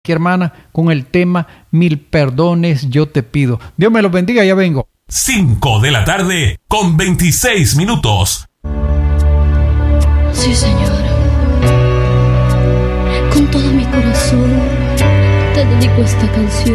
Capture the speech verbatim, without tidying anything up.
hermana, con el tema Mil perdones yo te pido. Dios me los bendiga, ya vengo. cinco de la tarde con veintiséis minutos. Sí, Señor. Con todo mi corazón te dedico esta canción.